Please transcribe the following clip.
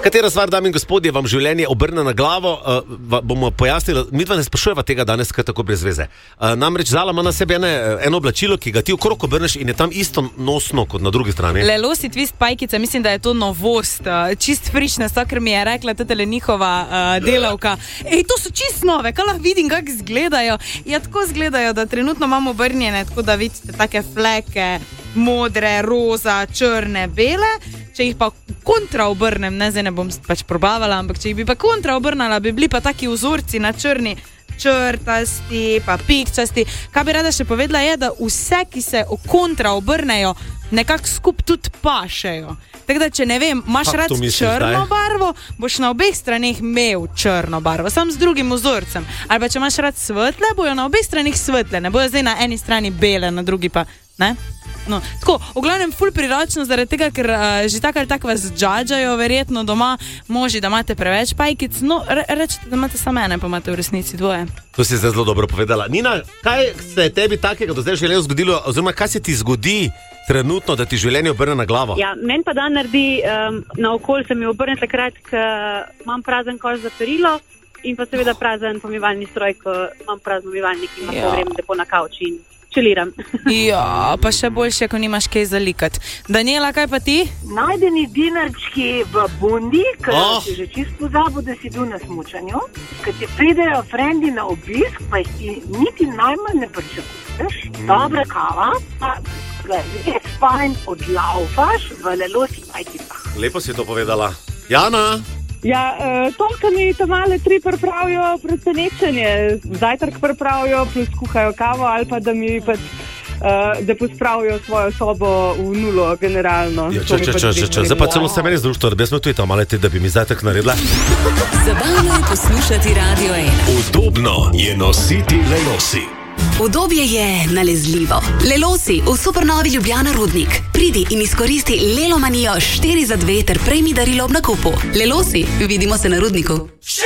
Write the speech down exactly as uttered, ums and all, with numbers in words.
Katera stvar, dame in gospodje, vam življenje obrne na glavo, uh, bomo pojasnili, mi dva ne sprašujeva tega danes, kaj tako brez veze. Uh, namreč Zala ima na sebi ene, eno oblačilo, ki ga ti okrog obrneš in je tam isto nosno kot na drugi strani. Lelosi twist pajkica, mislim, da je to novost, uh, čist frišna stvar, ker mi je rekla tetele njihova uh, delavka. Ej, to so čist nove, kaj lahko vidim, kako izgledajo. Ja, tako izgledajo, da trenutno imamo obrnjene, tako da vidite take fleke, modre, roza, črne, bele. Če jih pa kontra obrnem, ne, zdaj ne bom pač probavala, ampak če jih bi pa kontra obrnala, bi bili pa taki vzorci na črni, črtasti, pa pikčasti. Kaj bi rada še povedala je, da vse, ki se kontra obrnejo, nekako skup tudi pašejo. Tako da, če ne vem, imaš rad črno barvo, boš na obeh straneh imel črno barvo, sam z drugim vzorcem. Ali pa če imaš rad svetle, bojo na obeh straneh svetle, ne bojo zdaj na eni strani bele, na drugi pa, ne? No, tako, v glavnem ful priročno zaradi tega, ker uh, že tako ali tako vas džadžajo verjetno doma, moži, da imate preveč pajkic, no re, rečete, da imate samo ene, pa imate v resnici dvoje. To si zdaj zelo dobro povedala. Nina, kaj se je tebi takega do zdaj življenju zgodilo, oziroma kaj se ti zgodi trenutno, da ti življenje obrne na glavo? Ja, meni pa dan naredi, um, na okolj se mi obrne takrat, ko imam prazen koš za perilo in pa seveda prazen pomivalni stroj, ko imam prazen pomivalnik in lahko ja. grem lepo na kavč in čeliram. Ja, pa še boljše, ko nimaš kaj zalikati. Daniela, kaj pa ti? Najdeni dinarčki v bundi, ker oh. si že čisto pozabil, da si bil na smučanju. Ker ti pridejo frendi na obisk, pa si niti najmanj ne pričakuješ. Mm. Dobra kava, pa res fajn odlaufaš v Lelosi pajkicah. Lepo si to povedala. Jana? Ja, to, kar mi tamale tri pripravijo presenečenje. Zajtrk pripravijo, plus kuhajo kavo ali pa da mi pač, uh, da pospravijo svojo sobo v nulo generalno. Ja, če, če, če, če, če. Zdaj pa celo se meni združito, da bi smo tudi tam, ali ti, da bi mi zajtrk naredila. Zabavno je poslušati Radio ena. Udobno je nositi Lelosi. Udobje je nalezljivo. Lelosi v Supernovi Ljubljana Rudnik. Pridi in izkoristi Lelomanijo štiri za dve ter prejmi darilo ob nakupu. Lelosi, vidimo se na Rudniku.